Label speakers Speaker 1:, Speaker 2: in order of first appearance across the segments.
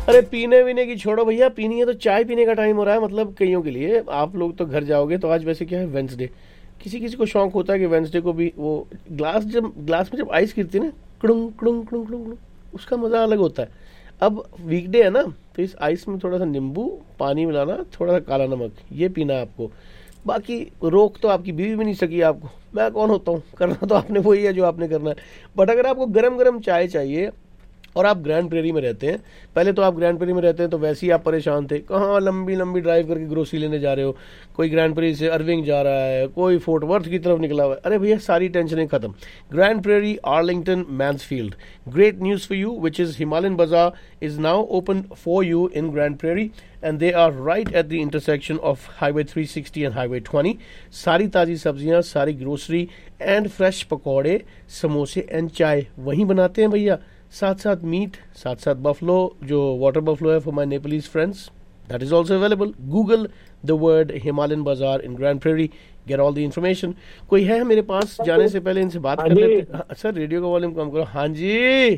Speaker 1: अरे पीने वीने की छोड़ो भैया, पीनी है तो चाय पीने का टाइम हो रहा है। मतलब कईयों के लिए, आप लोग तो घर जाओगे तो आज वैसे क्या है, वेंसडे। किसी किसी को शौक होता है कि वेंसडे को भी वो ग्लास में जब आइस गिरती है ना, कुड़ुंग कुड़ुंग कुड़ुंग कुड़ुंग कुड़ुंग, उसका मज़ा अलग होता है। अब वीकडे है ना, तो इस आइस में थोड़ा सा नींबू, पानी मिलाना, थोड़ा सा काला नमक, ये पीना है आपको। बाकी रोक तो आपकी बीवी भी नहीं सकी आपको। मैं कौन होता हूँ, करना तो आपने वही है जो आपने करना है। बट अगर आपको गरम गरम चाय चाहिए और आप ग्रैंड प्रेरी में रहते हैं, पहले तो आप ग्रैंड प्रेरी में रहते हैं तो वैसे ही आप परेशान थे, कहाँ लंबी लंबी ड्राइव करके ग्रोसरी लेने जा रहे हो। कोई ग्रैंड प्रेरी से अर्विंग जा रहा है, कोई फोर्ट वर्थ की तरफ निकला हुआ है। अरे भैया सारी टेंशनें खत्म। Grand prairie, Arlington, Mansfield. Great news for you which is Himalayan बाजार is now open for you in grand prairie and they are right at the intersection of highway 360 and highway 20। सारी ताज़ी सब्जियां, सारी ग्रोसरी एंड फ्रेश पकौड़े, समोसे and चाय वहीं बनाते हैं भैया। साथ साथ मीट, साथ साथ बफलो, जो वाटर बफलो है for my Nepalese friends, that is also available. Google the word Himalayan बाजार इन grand prairie, get all the information. कोई है मेरे पास, जाने से पहले इनसे बात
Speaker 2: हाँ
Speaker 1: कर
Speaker 2: जी।
Speaker 1: लेते। हाँ, सर रेडियो का वॉल्यूम कम करो। हाँ जी।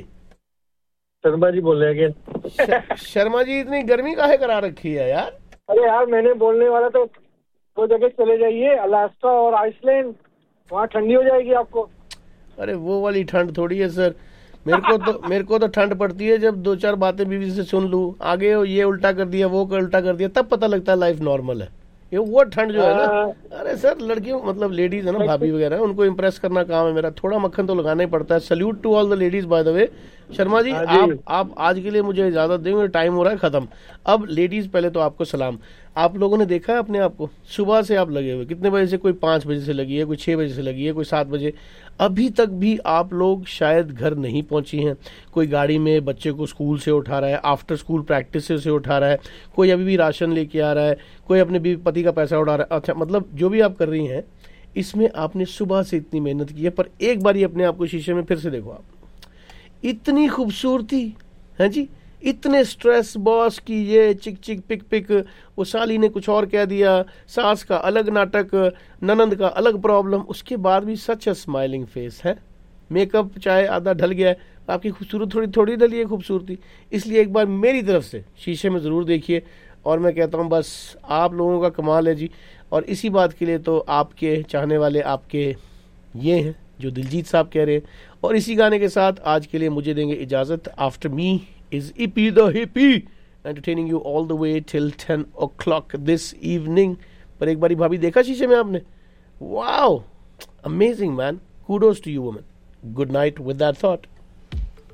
Speaker 2: शर्मा जी बोल रहे हैं क्या?
Speaker 1: शर्मा जी, इतनी गर्मी काहे करा रखी है यार।
Speaker 2: अरे यार, मैंने बोलने वाला तो दो जगह चले जाइए, अलास्का और आइसलैंड। वहाँ ठंडी हो जाएगी आपको।
Speaker 1: अरे वो वाली ठंड थोड़ी है सर। मेरे को तो ठंड पड़ती है जब दो चार बातें बीवी से सुन लूं, आगे ये उल्टा कर दिया, वो उल्टा कर दिया, तब पता लगता है लाइफ नॉर्मल है। ये वो ठंड जो है ना।
Speaker 2: हाँ।
Speaker 1: अरे सर, लड़कियों मतलब लेडीज है ना, भाभी वगैरह, उनको इम्प्रेस करना काम है मेरा। थोड़ा मक्खन तो लगाना ही पड़ता है। Salute to all the ladies by the way. Sharma ji,
Speaker 2: हाँ जी।
Speaker 1: आप आज के लिए मुझे इजाजत देंगे, टाइम हो रहा है खत्म। अब लेडीज, पहले तो आपको सलाम। आप लोगों ने देखा है अपने आप को, सुबह से आप लगे हुए, कितने बजे से? कोई 5 बजे से लगी है, कोई 6 बजे से लगी है, कोई 7 बजे। अभी तक भी आप लोग शायद घर नहीं पहुंची हैं। कोई गाड़ी में बच्चे को स्कूल से उठा रहा है, आफ्टर स्कूल प्रैक्टिस से उठा रहा है, कोई अभी भी राशन लेके आ रहा है, कोई अपने भी पति का पैसा उड़ा रहा है। अच्छा, मतलब जो भी आप कर रही हैं, इसमें आपने सुबह से इतनी मेहनत की है। पर एक बार ही अपने आप को शीशे में फिर से देखो। आप इतनी खूबसूरती है जी, इतने स्ट्रेस बॉस की, ये चिक चिक पिक पिक, वो साली ने कुछ और कह दिया, सास का अलग नाटक, ननंद का अलग प्रॉब्लम, उसके बाद भी सच अ स्माइलिंग फेस है। मेकअप चाहे आधा ढल गया है, आपकी खूबसूरत थोड़ी थोड़ी ढली है खूबसूरती। इसलिए एक बार मेरी तरफ से शीशे में ज़रूर देखिए। और मैं कहता हूँ बस आप लोगों का कमाल है जी। और इसी बात के लिए तो आपके चाहने वाले आपके ये हैं जो दिलजीत साहब कह रहे हैं। और इसी गाने के साथ आज के लिए मुझे देंगे इजाजत। After me is EP the hippie, entertaining you all the way till 10 o'clock this evening. पर एक बारी भाभी देखा शीशे में आपने? Wow, amazing man, kudos to you woman. Good night with that thought.